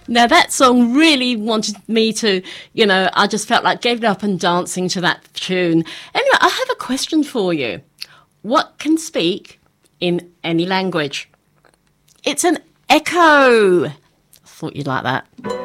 Now, that song really wanted me to, I just felt like getting up and dancing to that tune. Anyway, I have a question for you. What can speak in any language? It's an echo. I thought you'd like that.